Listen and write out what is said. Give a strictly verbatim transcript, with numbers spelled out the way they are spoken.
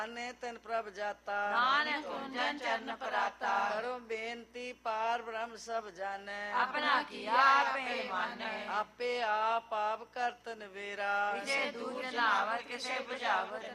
ਨੇ ਤਨ ਪ੍ਰਭ ਜਾਤਾ ਨਾਨਕ ਕੁੰਜਨ ਚਰਨ ਪਰਾਤਾ ਕਰੋ ਬੇਨਤੀ ਪਾਰ ਬ੍ਰਹਮ ਸਭ ਜਾਣੈ ਆਪਣਾ ਕੀਆ ਆਪੇ ਮਾਨੈ ਆਪੇ ਆਪ ਆਪ ਕਰਤ ਨਵੇਰਾ ਕਿਸੇ ਦੂਰ ਜਨਾਵਰ ਕਿਸੇ ਬੁਝਾਵਤ